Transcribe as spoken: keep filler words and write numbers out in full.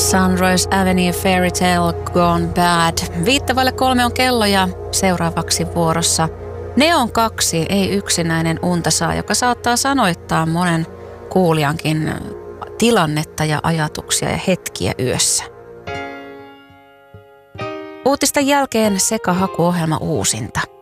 Sunrise Avenue Fairy Tale Gone Bad. Viittavalle kolme on kello ja seuraavaksi vuorossa Neon kaksi, ei yksinäinen unta saa, joka saattaa sanoittaa monen kuulijankin tilannetta ja ajatuksia ja hetkiä yössä. Uutisten jälkeen sekahakuohjelma uusinta.